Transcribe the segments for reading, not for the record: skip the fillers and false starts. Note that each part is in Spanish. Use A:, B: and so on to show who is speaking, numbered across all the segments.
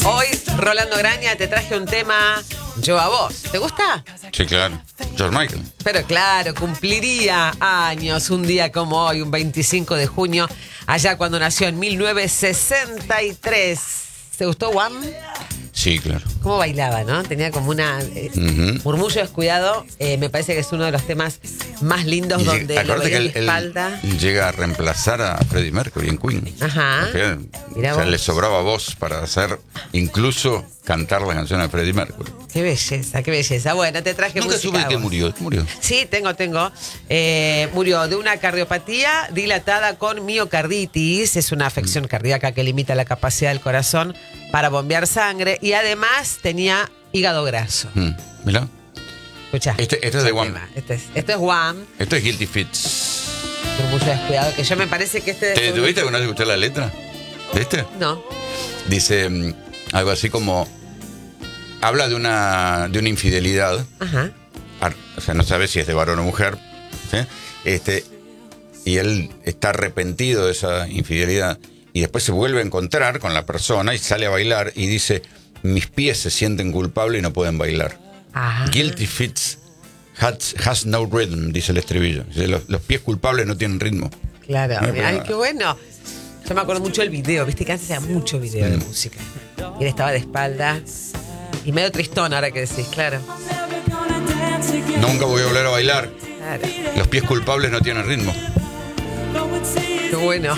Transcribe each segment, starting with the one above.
A: Hoy, Rolando Graña, te traje un tema Yo a vos. ¿Te gusta?
B: Sí, claro. George Michael.
A: Pero claro, cumpliría años un día como hoy, un 25 de junio, allá cuando nació en 1963. ¿Te gustó Wham?
B: Sí, claro.
A: ¿Cómo bailaba, no? Tenía como una murmullo descuidado. Me parece que es uno de los temas más lindos donde lo veía de espalda.
B: Él llega a reemplazar a Freddie Mercury en Queen.
A: Ajá.
B: O sea, le sobraba voz para hacer, incluso cantar la canción de Freddie Mercury.
A: Qué belleza, qué belleza. Bueno, te traje
B: Nunca
A: música.
B: supe que murió.
A: Sí, tengo. Murió de una cardiopatía dilatada con miocarditis. Es una afección cardíaca que limita la capacidad del corazón para bombear sangre. Y además tenía hígado graso.
B: Mirá.
A: Escuchá.
B: Esto es de Wham.
A: Esto es Wham.
B: Esto es Guilty Fits.
A: Con mucho descuidado. Que yo me parece que
B: ¿Te tuviste alguna vez escuchar la letra de este?
A: No.
B: Dice algo así como... Habla de una infidelidad.
A: Ajá.
B: O sea, no sabe si es de varón o mujer. ¿Sí? Y él está arrepentido de esa infidelidad. Y después se vuelve a encontrar con la persona y sale a bailar y dice: mis pies se sienten culpables y no pueden bailar.
A: Ajá.
B: Guilty feet has no rhythm, dice el estribillo. Dice, los pies culpables no tienen ritmo.
A: Claro. Ay, qué bueno. Yo me acuerdo mucho del video. Viste que antes hacía mucho video de música. Y él estaba de espalda. Y medio tristón ahora que decís, claro.
B: Nunca voy a volver a bailar.
A: Claro.
B: Los pies culpables no tienen ritmo.
A: Qué bueno.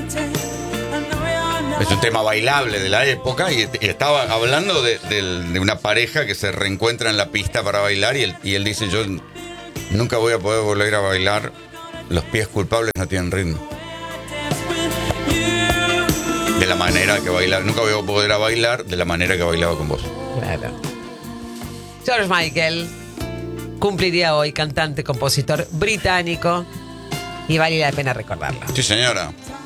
B: Es un tema bailable de la época y estaba hablando de una pareja que se reencuentra en la pista para bailar y él dice: yo nunca voy a poder volver a bailar. Los pies culpables no tienen ritmo. De la manera que bailar. Nunca voy a poder a bailar de la manera que bailaba con vos.
A: Claro. George Michael cumpliría hoy, cantante, compositor británico, y vale la pena recordarlo.
B: Sí, señora.